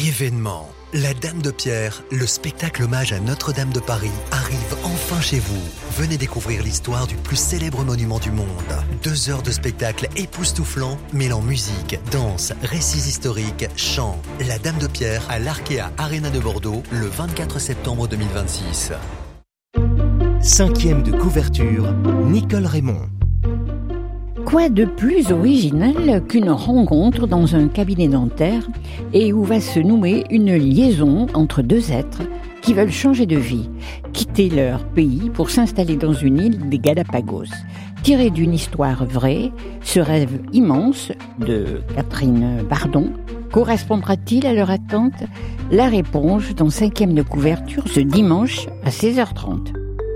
Événement. La Dame de Pierre, le spectacle hommage à Notre-Dame de Paris, arrive enfin chez vous. Venez découvrir l'histoire du plus célèbre monument du monde. 2 heures de spectacle époustouflant, mêlant musique, danse, récits historiques, chants. La Dame de Pierre à l'Arkea Arena de Bordeaux, le 24 septembre 2026. 5e de couverture, Nicole Raymond. Quoi de plus original qu'une rencontre dans un cabinet dentaire et où va se nouer une liaison entre 2 êtres qui veulent changer de vie, quitter leur pays pour s'installer dans une île des Galapagos. Tiré d'une histoire vraie, ce rêve immense de Catherine Bardon correspondra-t-il à leur attente ? La réponse dans 5e de couverture ce dimanche à 16h30.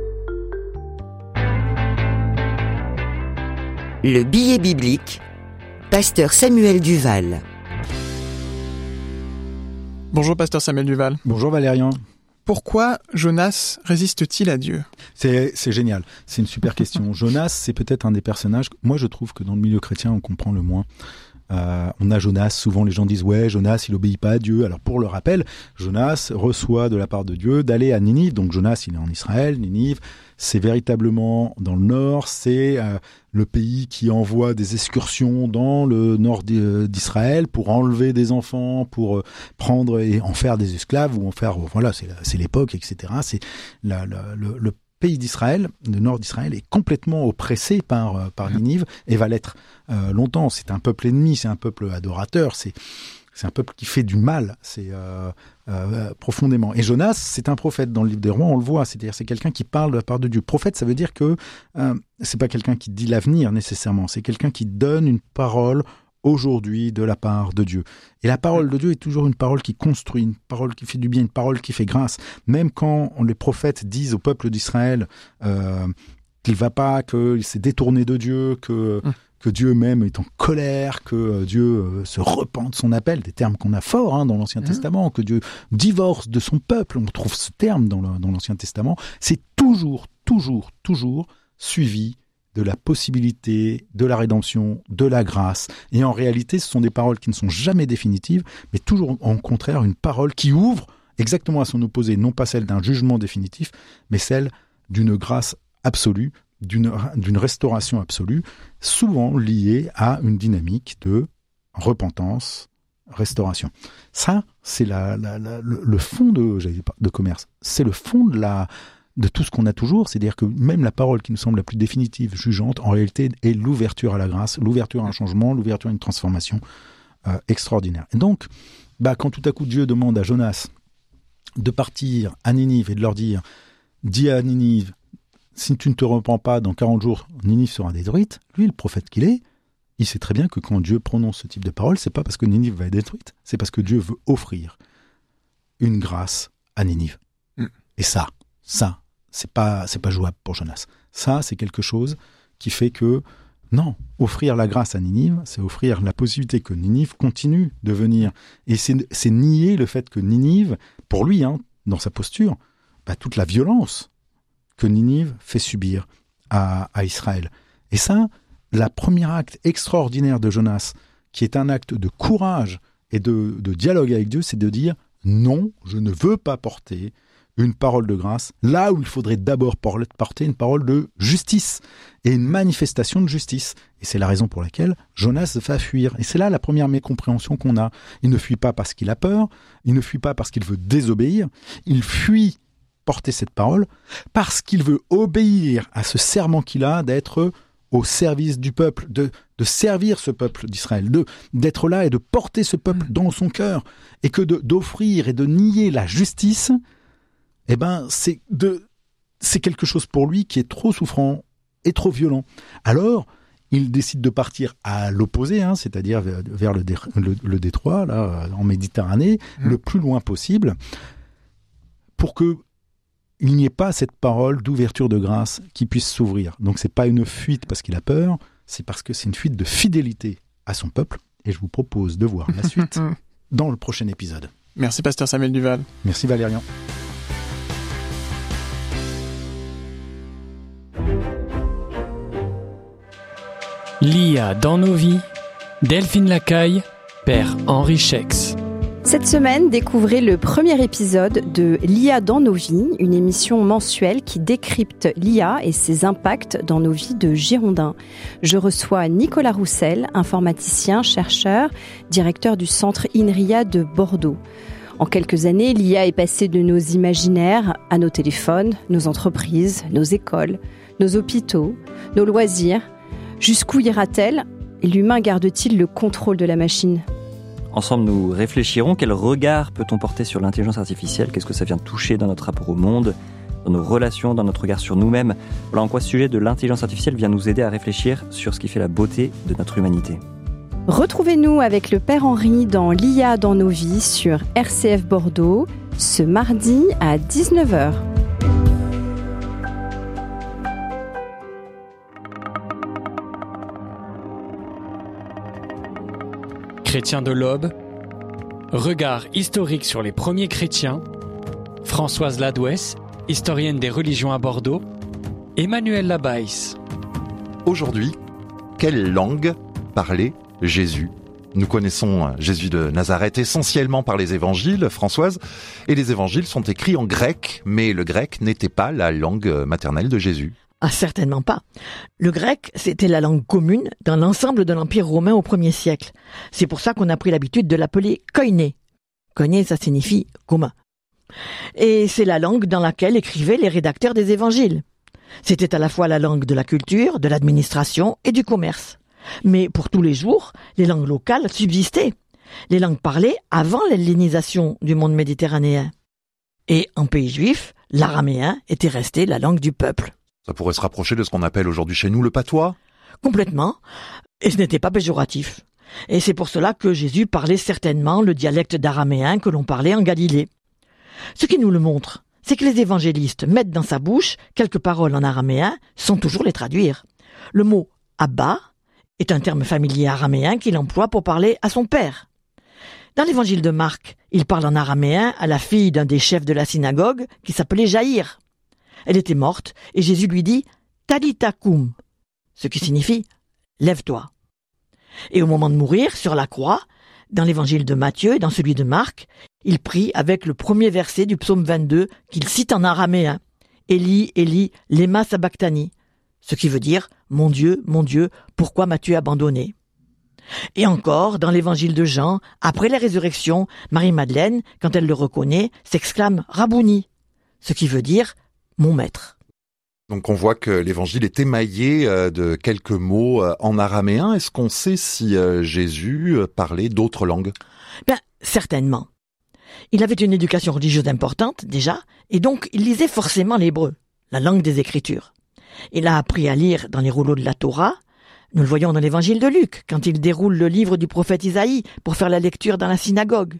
Le billet biblique, pasteur Samuel Duval. Bonjour pasteur Samuel Duval. Bonjour Valérian. Pourquoi Jonas résiste-t-il à Dieu ? C'est génial, c'est une super question. Jonas, c'est peut-être un des personnages, moi je trouve que dans le milieu chrétien on comprend le moins. On a Jonas, souvent les gens disent ouais, Jonas il obéit pas à Dieu. Alors pour le rappel, Jonas reçoit de la part de Dieu d'aller à Ninive. Donc Jonas il est en Israël, Ninive c'est véritablement dans le nord, c'est le pays qui envoie des excursions dans le nord d'Israël pour enlever des enfants, pour prendre et en faire des esclaves ou en faire, voilà, c'est l'époque, etc. C'est le pays d'Israël, le nord d'Israël, est complètement oppressé par Ninive et va l'être longtemps. C'est un peuple ennemi, c'est un peuple adorateur, c'est un peuple qui fait du mal, profondément. Et Jonas, c'est un prophète dans le livre des rois, on le voit, c'est-à-dire c'est quelqu'un qui parle de la part de Dieu. Prophète, ça veut dire que c'est pas quelqu'un qui dit l'avenir nécessairement, c'est quelqu'un qui donne une parole aujourd'hui de la part de Dieu. Et la parole de Dieu est toujours une parole qui construit, une parole qui fait du bien, une parole qui fait grâce. Même quand les prophètes disent au peuple d'Israël qu'il va pas, qu'il s'est détourné de Dieu, que Dieu même est en colère, que Dieu se repent de son appel, des termes qu'on a forts dans l'Ancien Testament, que Dieu divorce de son peuple, on trouve ce terme dans l'Ancien Testament, c'est toujours suivi de la possibilité, de la rédemption, de la grâce. Et en réalité, ce sont des paroles qui ne sont jamais définitives, mais toujours au contraire une parole qui ouvre exactement à son opposé, non pas celle d'un jugement définitif, mais celle d'une grâce absolue, d'une restauration absolue, souvent liée à une dynamique de repentance, restauration. Ça, c'est le fond de commerce. C'est le fond de tout ce qu'on a toujours, c'est-à-dire que même la parole qui nous semble la plus définitive, jugeante, en réalité est l'ouverture à la grâce, l'ouverture à un changement, l'ouverture à une transformation extraordinaire. Et donc, quand tout à coup Dieu demande à Jonas de partir à Ninive et de leur dire « Dis à Ninive, si tu ne te repens pas, dans 40 jours, Ninive sera détruite », lui, le prophète qu'il est, il sait très bien que quand Dieu prononce ce type de parole, c'est pas parce que Ninive va être détruite, c'est parce que Dieu veut offrir une grâce à Ninive. Et ça, c'est pas jouable pour Jonas. Ça, c'est quelque chose qui fait que, non, offrir la grâce à Ninive, c'est offrir la possibilité que Ninive continue de venir. Et c'est nier le fait que Ninive, pour lui, dans sa posture, toute la violence que Ninive fait subir à Israël. Et ça, le premier acte extraordinaire de Jonas, qui est un acte de courage et de dialogue avec Dieu, c'est de dire « Non, je ne veux pas porter une parole de grâce, là où il faudrait d'abord porter une parole de justice et une manifestation de justice. » Et c'est la raison pour laquelle Jonas va fuir. Et c'est là la première mécompréhension qu'on a. Il ne fuit pas parce qu'il a peur, il ne fuit pas parce qu'il veut désobéir, il fuit porter cette parole parce qu'il veut obéir à ce serment qu'il a d'être au service du peuple, de servir ce peuple d'Israël, d'être là et de porter ce peuple dans son cœur, et que d'offrir et de nier la justice, c'est quelque chose pour lui qui est trop souffrant et trop violent. Alors, il décide de partir à l'opposé, c'est-à-dire vers le détroit, là, en Méditerranée, le plus loin possible, pour que il n'y ait pas cette parole d'ouverture de grâce qui puisse s'ouvrir. Donc c'est pas une fuite parce qu'il a peur, c'est parce que c'est une fuite de fidélité à son peuple. Et je vous propose de voir la suite dans le prochain épisode. Merci pasteur Samuel Duval. Merci Valérian. L'IA dans nos vies, Delphine Lacaille, Père Henri Schex. Cette semaine, découvrez le premier épisode de l'IA dans nos vies, une émission mensuelle qui décrypte l'IA et ses impacts dans nos vies de Girondins. Je reçois Nicolas Roussel, informaticien, chercheur, directeur du centre INRIA de Bordeaux. En quelques années, l'IA est passée de nos imaginaires à nos téléphones, nos entreprises, nos écoles, nos hôpitaux, nos loisirs. Jusqu'où ira-t-elle et l'humain garde-t-il le contrôle de la machine ? Ensemble, nous réfléchirons. Quel regard peut-on porter sur l'intelligence artificielle ? Qu'est-ce que ça vient toucher dans notre rapport au monde, dans nos relations, dans notre regard sur nous-mêmes ? Voilà en quoi ce sujet de l'intelligence artificielle vient nous aider à réfléchir sur ce qui fait la beauté de notre humanité. Retrouvez-nous avec le Père Henri dans l'IA dans nos vies sur RCF Bordeaux, ce mardi à 19h. Chrétien de l'Aube, regard historique sur les premiers chrétiens, Françoise Ladouès, historienne des religions à Bordeaux, Emmanuel Labaïs. Aujourd'hui, quelle langue parlait Jésus ? Nous connaissons Jésus de Nazareth essentiellement par les évangiles, Françoise, et les évangiles sont écrits en grec, mais le grec n'était pas la langue maternelle de Jésus. Ah, certainement pas. Le grec, c'était la langue commune dans l'ensemble de l'Empire romain au 1er siècle. C'est pour ça qu'on a pris l'habitude de l'appeler koiné. Koiné, ça signifie commun. Et c'est la langue dans laquelle écrivaient les rédacteurs des évangiles. C'était à la fois la langue de la culture, de l'administration et du commerce. Mais pour tous les jours, les langues locales subsistaient. Les langues parlées avant l'hellénisation du monde méditerranéen. Et en pays juif, l'araméen était resté la langue du peuple. Ça pourrait se rapprocher de ce qu'on appelle aujourd'hui chez nous le patois ? Complètement. Et ce n'était pas péjoratif. Et c'est pour cela que Jésus parlait certainement le dialecte d'araméen que l'on parlait en Galilée. Ce qui nous le montre, c'est que les évangélistes mettent dans sa bouche quelques paroles en araméen sans toujours les traduire. Le mot « Abba » est un terme familier araméen qu'il emploie pour parler à son père. Dans l'évangile de Marc, il parle en araméen à la fille d'un des chefs de la synagogue qui s'appelait Jaïr. Elle était morte et Jésus lui dit « Talitha koum », ce qui signifie « lève-toi ». Et au moment de mourir, sur la croix, dans l'évangile de Matthieu et dans celui de Marc, il prie avec le premier verset du psaume 22 qu'il cite en araméen « Eli, Eli, lema sabachthani », ce qui veut dire « Mon Dieu, pourquoi m'as-tu abandonné ?» Et encore, dans l'évangile de Jean, après la résurrection, Marie-Madeleine, quand elle le reconnaît, s'exclame « Rabouni », ce qui veut dire « mon maître ». Donc on voit que l'évangile est émaillé de quelques mots en araméen. Est-ce qu'on sait si Jésus parlait d'autres langues ? Certainement. Il avait une éducation religieuse importante, déjà, et donc il lisait forcément l'hébreu, la langue des Écritures. Il a appris à lire dans les rouleaux de la Torah. Nous le voyons dans l'évangile de Luc, quand il déroule le livre du prophète Isaïe pour faire la lecture dans la synagogue.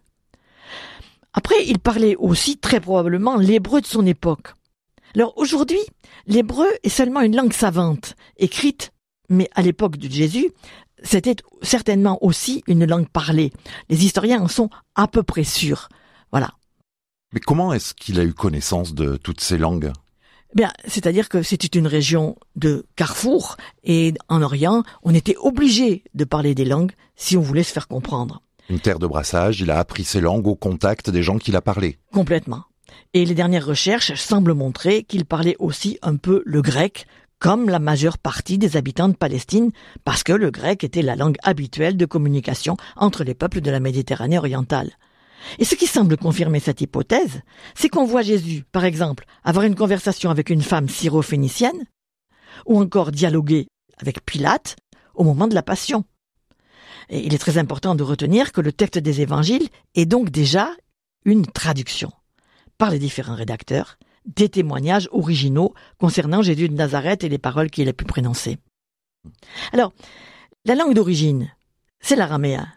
Après, il parlait aussi très probablement l'hébreu de son époque. Alors aujourd'hui, l'hébreu est seulement une langue savante, écrite, mais à l'époque de Jésus, c'était certainement aussi une langue parlée. Les historiens en sont à peu près sûrs. Voilà. Mais comment est-ce qu'il a eu connaissance de toutes ces langues ? C'est-à-dire que c'était une région de carrefour et en Orient, on était obligé de parler des langues si on voulait se faire comprendre. Une terre de brassage, il a appris ces langues au contact des gens qu'il a parlé. Complètement. Et les dernières recherches semblent montrer qu'il parlait aussi un peu le grec, comme la majeure partie des habitants de Palestine, parce que le grec était la langue habituelle de communication entre les peuples de la Méditerranée orientale. Et ce qui semble confirmer cette hypothèse, c'est qu'on voit Jésus, par exemple, avoir une conversation avec une femme syro-phénicienne, ou encore dialoguer avec Pilate au moment de la Passion. Et il est très important de retenir que le texte des évangiles est donc déjà une traduction, par les différents rédacteurs, des témoignages originaux concernant Jésus de Nazareth et les paroles qu'il a pu prononcer. Alors, la langue d'origine, c'est l'araméen.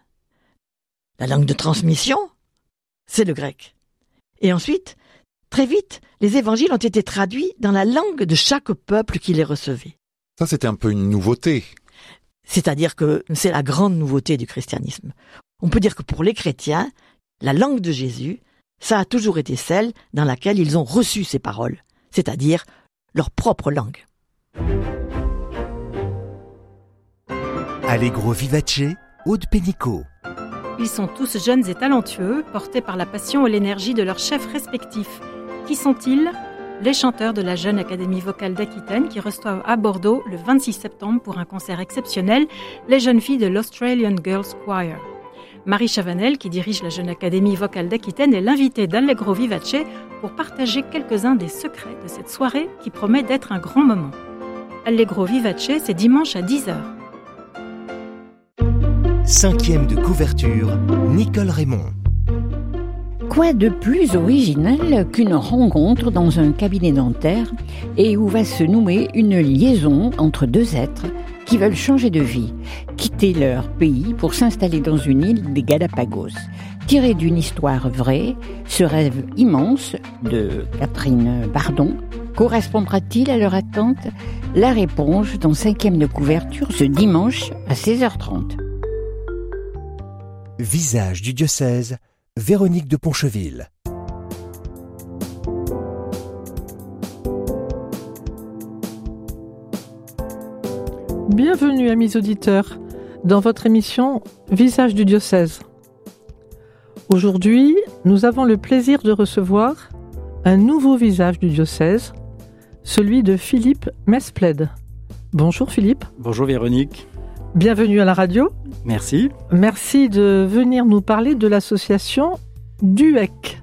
La langue de transmission, c'est le grec. Et ensuite, très vite, les évangiles ont été traduits dans la langue de chaque peuple qui les recevait. Ça, c'était un peu une nouveauté. C'est-à-dire que c'est la grande nouveauté du christianisme. On peut dire que pour les chrétiens, la langue de Jésus, ça a toujours été celle dans laquelle ils ont reçu ces paroles, c'est-à-dire leur propre langue. Allegro vivace, Aude Pénicaud. Ils sont tous jeunes et talentueux, portés par la passion et l'énergie de leurs chefs respectifs. Qui sont-ils ? Les chanteurs de la Jeune Académie Vocale d'Aquitaine qui reçoivent à Bordeaux le 26 septembre pour un concert exceptionnel les jeunes filles de l'Australian Girls Choir. Marie Chavanel, qui dirige la Jeune Académie Vocale d'Aquitaine, est l'invitée d'Allegro Vivace pour partager quelques-uns des secrets de cette soirée qui promet d'être un grand moment. Allegro Vivace, c'est dimanche à 10h. 5e de couverture, Nicole Raymond. Quoi de plus original qu'une rencontre dans un cabinet dentaire et où va se nouer une liaison entre deux êtres qui veulent changer de vie, quitter leur pays pour s'installer dans une île des Galapagos. Tiré d'une histoire vraie, ce rêve immense de Catherine Bardon correspondra-t-il à leur attente ? La réponse dans 5e de couverture ce dimanche à 16h30. Visage du diocèse, Véronique de Poncheville. Bienvenue amis auditeurs dans votre émission Visage du diocèse. Aujourd'hui, nous avons le plaisir de recevoir un nouveau visage du diocèse, celui de Philippe Mesplède. Bonjour Philippe. Bonjour Véronique. Bienvenue à la radio. Merci. Merci de venir nous parler de l'association DUEC,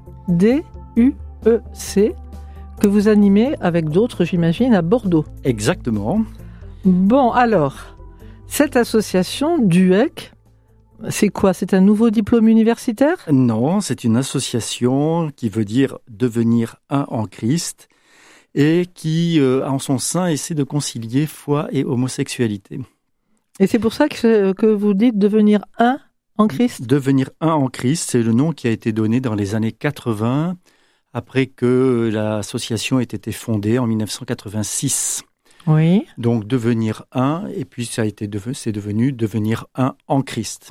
D-U-E-C, que vous animez avec d'autres, j'imagine, à Bordeaux. Exactement. Bon, alors, cette association DUEC, c'est quoi ? C'est un nouveau diplôme universitaire ? Non, c'est une association qui veut dire devenir un en Christ et qui, en son sein, essaie de concilier foi et homosexualité. Et c'est pour ça que vous dites devenir un en Christ ? Devenir un en Christ, c'est le nom qui a été donné dans les années 80, après que l'association ait été fondée en 1986. Oui. Donc devenir un, et puis c'est devenu devenir un en Christ.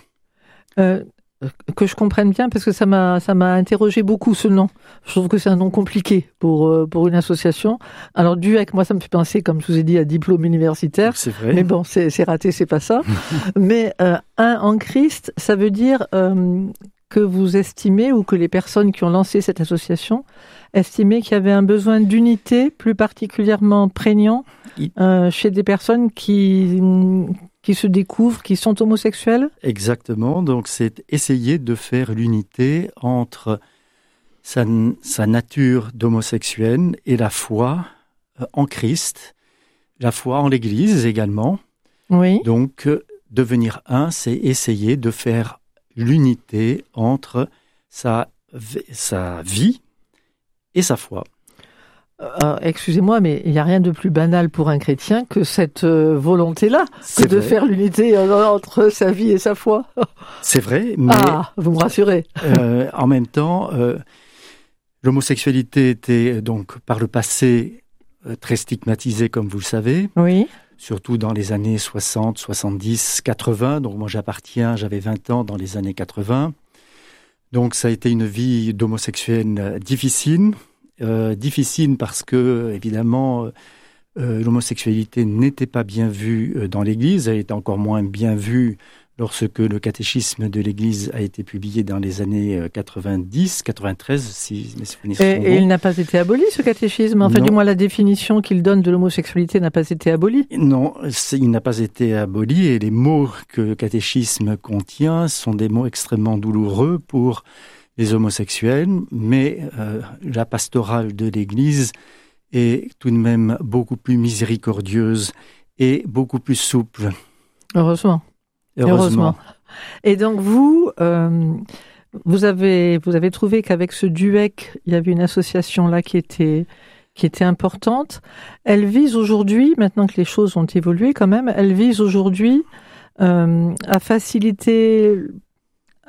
Que je comprenne bien, parce que ça m'a interrogé beaucoup ce nom. Je trouve que c'est un nom compliqué pour une association. Alors DUEC, moi ça me fait penser, comme je vous ai dit, à diplôme universitaire. C'est vrai. Mais bon, c'est raté, c'est pas ça. Mais un en Christ, ça veut dire que vous estimez, ou que les personnes qui ont lancé cette association estimaient qu'il y avait un besoin d'unité plus particulièrement prégnant chez des personnes qui se découvrent, qui sont homosexuels ? Exactement, donc c'est essayer de faire l'unité entre sa nature d'homosexuel et la foi en Christ, la foi en l'Église également. Oui. Donc devenir un, c'est essayer de faire l'unité entre sa vie et sa foi. Excusez-moi, mais il n'y a rien de plus banal pour un chrétien que cette volonté-là, que de faire l'unité entre sa vie et sa foi. C'est vrai, mais... Ah, vous me rassurez. En même temps, l'homosexualité était donc par le passé très stigmatisée, comme vous le savez. Oui. Surtout dans les années 60, 70, 80. Donc moi j'avais 20 ans dans les années 80. Donc ça a été une vie d'homosexuel difficile. Difficile parce que, évidemment, l'homosexualité n'était pas bien vue dans l'Église. Elle était encore moins bien vue lorsque le catéchisme de l'Église a été publié dans les années 90, 93, si mes souvenirs sont bons. Et il n'a pas été aboli, ce catéchisme ? Enfin, du moins, la définition qu'il donne de l'homosexualité n'a pas été abolie ? Non, il n'a pas été aboli, et les mots que le catéchisme contient sont des mots extrêmement douloureux pour les homosexuels, mais la pastorale de l'Église est tout de même beaucoup plus miséricordieuse et beaucoup plus souple. Heureusement. Et donc vous avez trouvé qu'avec ce DUEC, il y avait une association là qui était importante. Elle vise aujourd'hui, maintenant que les choses ont évolué quand même, elle vise aujourd'hui à faciliter quoi ?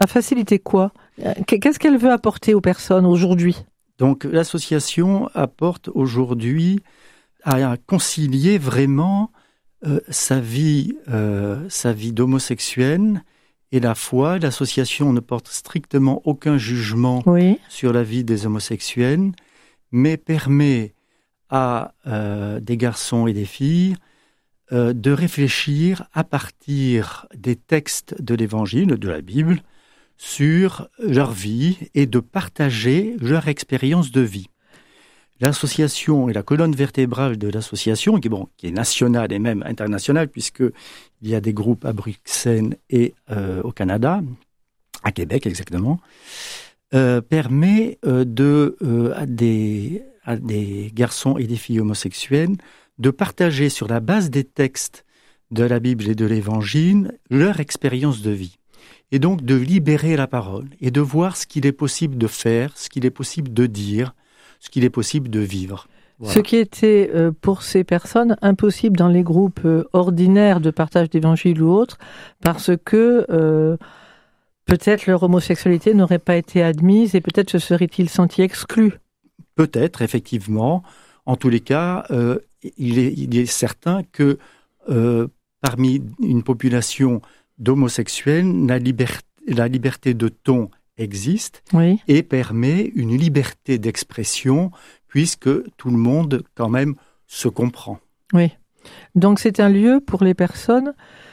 Qu'est-ce qu'elle veut apporter aux personnes aujourd'hui ? Donc l'association apporte aujourd'hui à concilier vraiment sa vie d'homosexuel et la foi. L'association ne porte strictement aucun jugement sur la vie des homosexuels, mais permet à des garçons et des filles de réfléchir à partir des textes de l'Évangile, de la Bible, sur leur vie et de partager leur expérience de vie. L'association et la colonne vertébrale de l'association, qui est nationale et même internationale, puisqu'il y a des groupes à Bruxelles et au Canada, à Québec exactement, permet à des garçons et des filles homosexuels de partager sur la base des textes de la Bible et de l'Évangile leur expérience de vie. Et donc de libérer la parole et de voir ce qu'il est possible de faire, ce qu'il est possible de dire, ce qu'il est possible de vivre. Voilà. Ce qui était pour ces personnes impossible dans les groupes ordinaires de partage d'évangile ou autres, parce que peut-être leur homosexualité n'aurait pas été admise et peut-être se seraient-ils sentis exclus. Peut-être, effectivement. En tous les cas, il est certain que parmi une population d'homosexuels, la liberté de ton existe et permet une liberté d'expression puisque tout le monde quand même se comprend. Oui, donc c'est un lieu pour les personnes,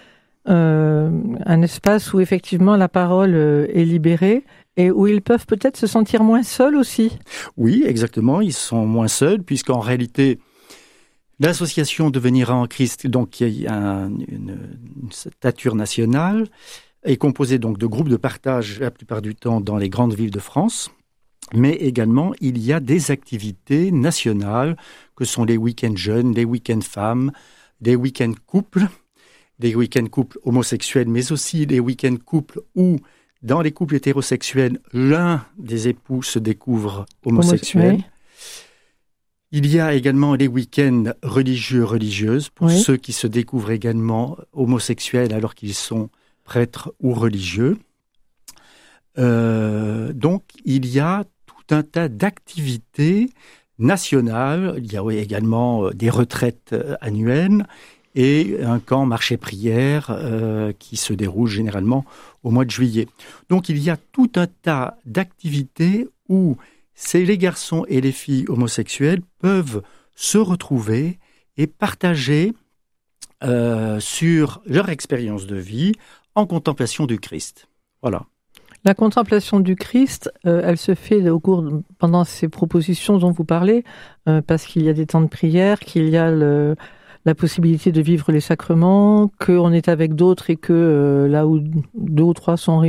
un espace où effectivement la parole est libérée et où ils peuvent peut-être se sentir moins seuls aussi. Oui, exactement, ils sont moins seuls puisqu'en réalité l'association Devenir en Christ, donc qui a une stature nationale, est composée donc de groupes de partage la plupart du temps dans les grandes villes de France, mais également il y a des activités nationales que sont les week-ends jeunes, les week-ends femmes, les week-ends couples, des week-ends couples homosexuels, mais aussi les week-ends couples où dans les couples hétérosexuels, l'un des époux se découvre homosexuel. Il y a également les week-ends religieuses pour ceux qui se découvrent également homosexuels alors qu'ils sont prêtres ou religieux. Donc, il y a tout un tas d'activités nationales. Il y a également des retraites annuelles et un camp marché-prière qui se déroule généralement au mois de juillet. Donc, il y a tout un tas d'activités où les garçons et les filles homosexuels peuvent se retrouver et partager sur leur expérience de vie en contemplation du Christ. Voilà. La contemplation du Christ, elle se fait pendant ces propositions dont vous parlez, parce qu'il y a des temps de prière, qu'il y a la possibilité de vivre les sacrements, qu'on est avec d'autres et que là où 2 ou 3 sont réunis,